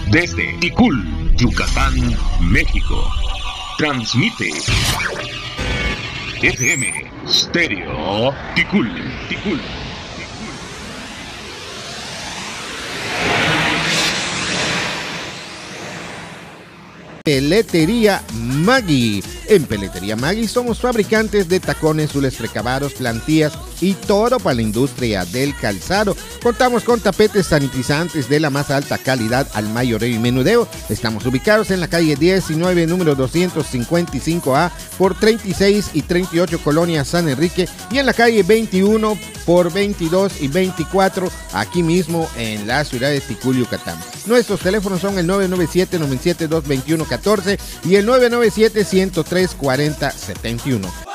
Desde Ticul, Yucatán, México. Transmite FM Stereo Ticul. Peletería Maggi. En Peletería Maggi somos fabricantes de tacones, zules precabados, plantillas y todo para la industria del calzado. Contamos con tapetes sanitizantes de la más alta calidad al mayoreo y menudeo. Estamos ubicados en la calle 19, número 255A por 36 y 38 Colonia San Enrique, y en la calle 21 por 22 y 24 aquí mismo en la ciudad de Ticul, Yucatán. Nuestros teléfonos son el 997-972-2114 y el 997-103-4071.